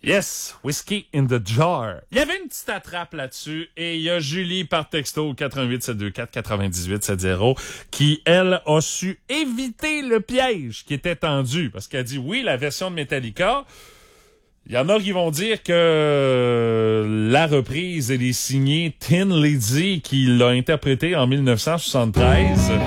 Yes, Whiskey in the Jar. Il y avait une petite attrape là-dessus et il y a Julie par texto 88 724 98 70 qui, elle, a su éviter le piège qui était tendu parce qu'elle dit oui, la version de Metallica, il y en a qui vont dire que la reprise, elle est signée Tin Lizzy qui l'a interprétée en 1973.